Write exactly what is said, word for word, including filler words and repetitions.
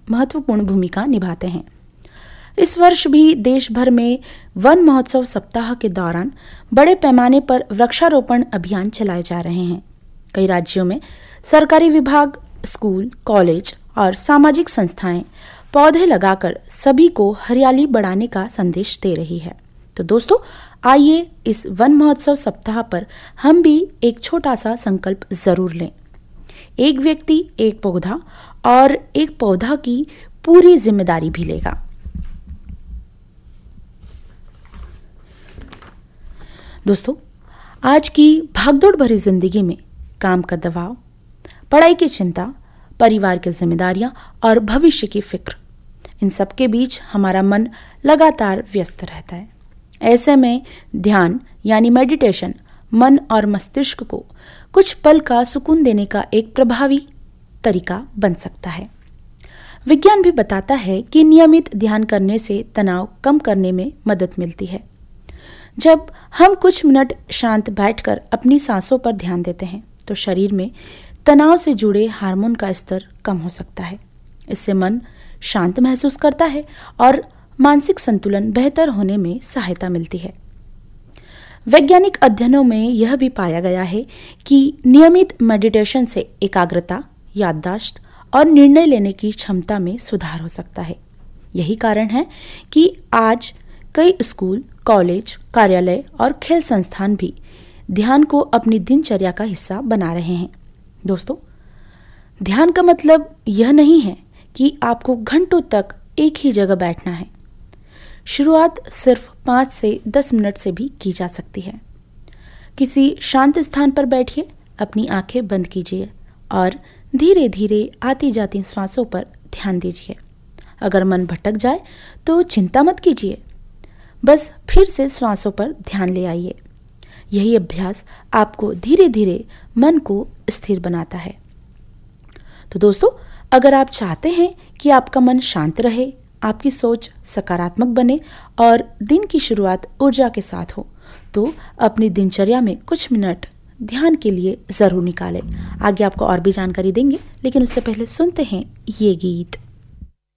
महत्वपूर्ण भूमिका निभाते हैं। इस वर्ष भी देश भर में वन महोत्सव सप्ताह के दौरान बड़े पैमाने पर वृक्षारोपण अभियान चलाए जा रहे हैं। कई राज्यों में सरकारी विभाग, स्कूल, कॉलेज और सामाजिक संस्थाएं पौधे लगाकर सभी को हरियाली बढ़ाने का संदेश दे रही है। तो दोस्तों, आइए इस वन महोत्सव सप्ताह पर हम भी एक छोटा सा संकल्प जरूर लें। एक व्यक्ति एक पौधा और एक पौधा की पूरी जिम्मेदारी भी लेगा। दोस्तों, आज की भागदौड़ भरी जिंदगी में काम का दबाव, पढ़ाई की चिंता, परिवार की जिम्मेदारियां और भविष्य की फिक्र, इन सब के बीच हमारा मन लगातार व्यस्त रहता है। ऐसे में ध्यान यानी मेडिटेशन मन और मस्तिष्क को कुछ पल का सुकून देने का एक प्रभावी तरीका बन सकता है। विज्ञान भी बताता है कि नियमित ध्यान करने से तनाव कम करने में मदद मिलती है। जब हम कुछ मिनट शांत बैठकर अपनी सांसों पर ध्यान देते हैं तो शरीर में तनाव से जुड़े हार्मोन का स्तर कम हो सकता है। इससे मन शांत महसूस करता है और मानसिक संतुलन बेहतर होने में सहायता मिलती है। वैज्ञानिक अध्ययनों में यह भी पाया गया है कि नियमित मेडिटेशन से एकाग्रता, याददाश्त और निर्णय लेने की क्षमता में सुधार हो सकता है। यही कारण है कि आज कई स्कूल, कॉलेज, कार्यालय और खेल संस्थान भी ध्यान को अपनी दिनचर्या का हिस्सा बना रहे हैं। दोस्तों, ध्यान का मतलब यह नहीं है कि आपको घंटों तक एक ही जगह बैठना है। शुरुआत सिर्फ पाँच से दस मिनट से भी की जा सकती है। किसी शांत स्थान पर बैठिए, अपनी आंखें बंद कीजिए और धीरे धीरे आती जाती सांसों पर ध्यान दीजिए। अगर मन भटक जाए तो चिंता मत कीजिए, बस फिर से सांसों पर ध्यान ले आइए। यही अभ्यास आपको धीरे धीरे मन को स्थिर बनाता है। तो दोस्तों, अगर आप चाहते हैं कि आपका मन शांत रहे, आपकी सोच सकारात्मक बने और दिन की शुरुआत ऊर्जा के साथ हो, तो अपनी दिनचर्या में कुछ मिनट ध्यान के लिए जरूर निकालें। आगे आपको और भी जानकारी देंगे, लेकिन उससे पहले सुनते हैं ये गीत।